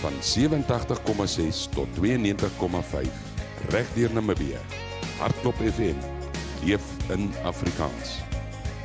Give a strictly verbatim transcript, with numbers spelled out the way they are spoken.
van sewe agt komma ses tot twee negentig komma vyf reg deur Namibië. Hartklop F M, leef in Afrikaans.